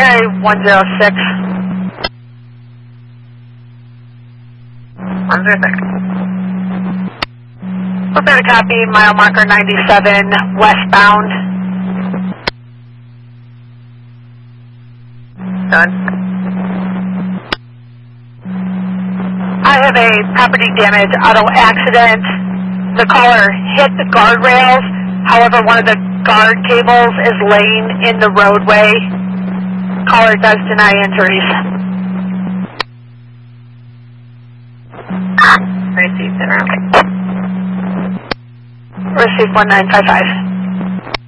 Primary 106. 106. Prepare to copy, mile marker 97, westbound. Done. I have a property damage auto accident. The caller hit the guardrails. However, one of the guard cables is laying in the roadway. Caller does deny injuries. Received 1955.